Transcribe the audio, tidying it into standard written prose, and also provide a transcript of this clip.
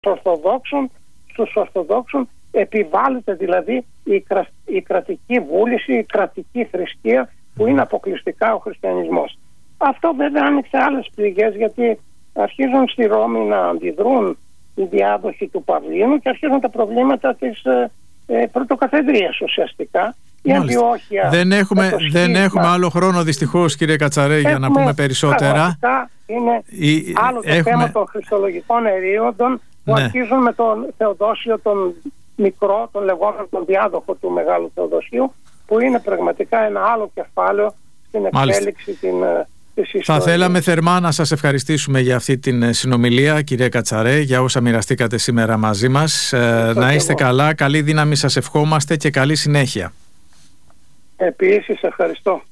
στους Ορθοδόξους επιβάλλεται δηλαδή η κρατική βούληση, η κρατική θρησκεία που είναι αποκλειστικά ο χριστιανισμός. Αυτό βέβαια άνοιξε άλλες πληγές, γιατί αρχίζουν στη Ρώμη να αντιδρούν οι διάδοχοι του Παυλίνου και αρχίζουν τα προβλήματα της πρωτοκαθεδρίας ουσιαστικά. Η Αντιόχεια, δεν έχουμε άλλο χρόνο δυστυχώς, κύριε Κατσαρέ, για να πούμε περισσότερα. Είναι άλλο το θέμα των χριστολογικών ερήοντων που αρχίζουν με τον Θεοδόσιο τον Μικρό, τον λεγόμενο τον διάδοχο του Μεγάλου Θεοδοσίου, που είναι πραγματικά ένα άλλο κεφάλαιο στην εξέλιξη της ιστορίας. Θα θέλαμε θερμά να σας ευχαριστήσουμε για αυτή την συνομιλία, κύριε Κατσαρέ, για όσα μοιραστήκατε σήμερα μαζί μας. Να είστε καλά, καλή δύναμη σας ευχόμαστε και καλή συνέχεια. Επίσης ευχαριστώ.